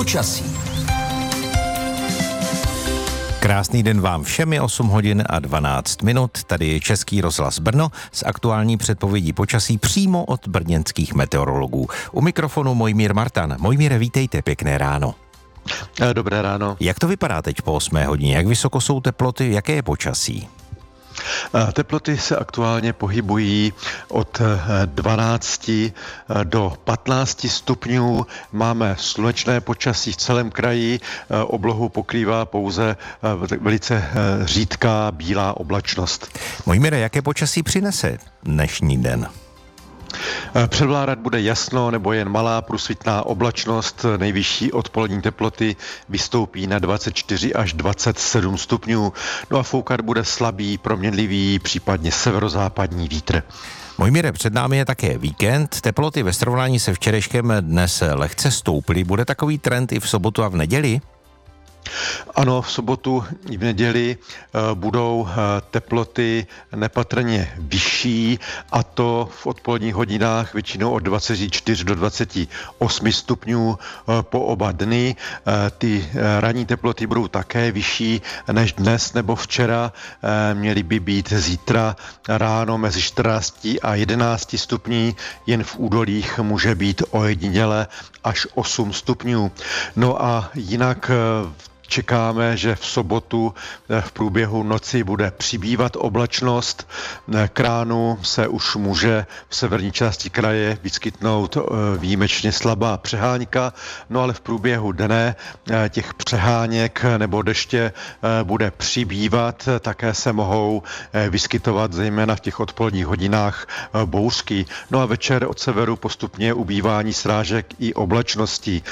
Počasí. Krásný den vám všem, je 8 hodin a 12 minut. Tady je Český rozhlas Brno s aktuální předpovědí počasí přímo od brněnských meteorologů. U mikrofonu Mojmír Martan. Mojmíre, vítejte, pěkné ráno. Dobré ráno. Jak to vypadá teď po 8 hodině? Jak vysoko jsou teploty? Jaké je počasí? Teploty se aktuálně pohybují od 12 do 15 stupňů. Máme slunečné počasí v celém kraji. Oblohu pokrývá pouze velice řídká bílá oblačnost. Mojmíre, jaké počasí přinese dnešní den? Převládat bude jasno nebo jen malá průsvitná oblačnost. Nejvyšší odpolední teploty vystoupí na 24 až 27 stupňů. No a foukat bude slabý, proměnlivý, případně severozápadní vítr. Mojmíre, před námi je také víkend. Teploty ve srovnání se včerejškem dnes lehce stouply. Bude takový trend i v sobotu a v neděli? Ano, v sobotu i v neděli budou teploty nepatrně vyšší, a to v odpoledních hodinách většinou od 24 do 28 stupňů po oba dny. Ty ranní teploty budou také vyšší než dnes nebo včera. Měly by být zítra ráno mezi 14 a 11 stupní, jen v údolích může být ojediněle až 8 stupňů. No a jinak čekáme, že v sobotu v průběhu noci bude přibývat oblačnost. K ránu se už může v severní části kraje vyskytnout výjimečně slabá přeháňka, no ale v průběhu dne těch přeháněk nebo deště bude přibývat. Také se mohou vyskytovat zejména v těch odpoledních hodinách bouřky. No a večer od severu postupně ubývání srážek i oblačností.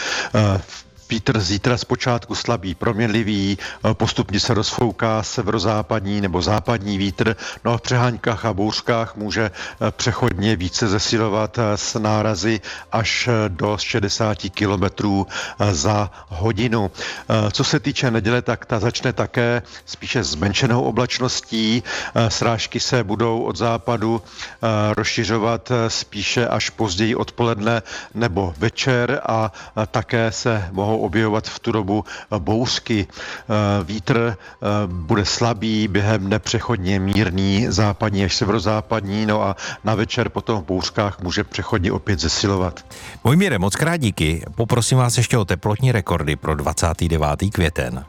Vítr zítra zpočátku slabý, proměnlivý, postupně se rozfouká severozápadní nebo západní vítr, no a v přeháňkách a bouřkách může přechodně více zesilovat s nárazy až do 60 km za hodinu. Co se týče neděle, tak ta začne také spíše zmenšenou oblačností. Srážky se budou od západu rozšiřovat spíše až později odpoledne nebo večer a také se mohou objevovat v tu dobu bouřky. Vítr bude slabý, během dne přechodně mírný, západní až severozápadní, no a na večer potom v bouřkách může přechodně opět zesilovat. Mojmíre, moc krát díky. Poprosím vás ještě o teplotní rekordy pro 29. květen.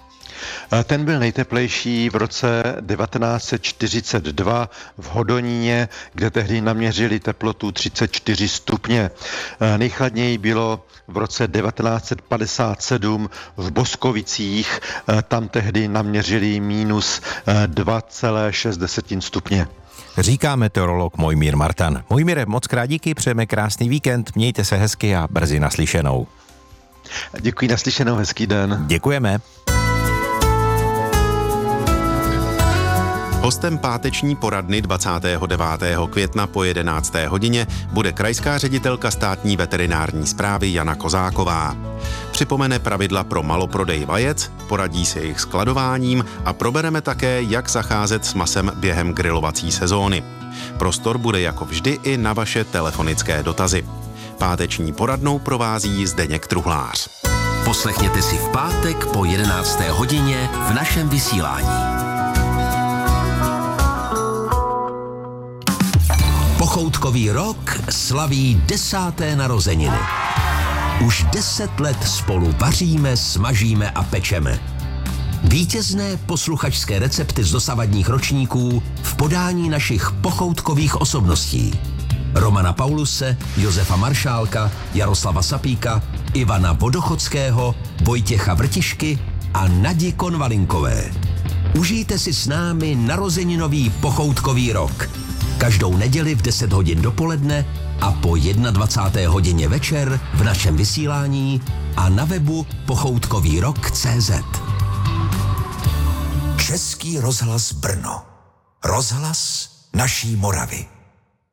Ten byl nejteplejší v roce 1942 v Hodoníně, kde tehdy naměřili teplotu 34 stupně. Nejchladněji bylo v roce 1957 v Boskovicích, tam tehdy naměřili minus 2,6 stupně. Říká meteorolog Mojmír Martan. Mojmíre, moc krát díky, přejeme krásný víkend, mějte se hezky a brzy naslyšenou. Děkuji, naslyšenou, hezký den. Děkujeme. Hostem páteční poradny 29. května po 11. hodině bude krajská ředitelka státní veterinární správy Jana Kozáková. Připomene pravidla pro maloprodej vajec, poradí se jejich skladováním a probereme také, jak zacházet s masem během grilovací sezóny. Prostor bude jako vždy i na vaše telefonické dotazy. Páteční poradnou provází Zdeněk Truhlář. Poslechněte si v pátek po 11. hodině v našem vysílání. Pochoutkový rok slaví 10. narozeniny. Už 10 let spolu vaříme, smažíme a pečeme. Vítězné posluchačské recepty z dosavadních ročníků v podání našich pochoutkových osobností. Romana Pauluse, Josefa Maršálka, Jaroslava Sapíka, Ivana Vodochodského, Vojtěcha Vrtišky a Nadi Konvalinkové. Užijte si s námi narozeninový pochoutkový rok. Každou neděli v 10 hodin dopoledne a po 21. hodině večer v našem vysílání a na webu pochoutkovýrok.cz. Český rozhlas Brno. Rozhlas naší Moravy.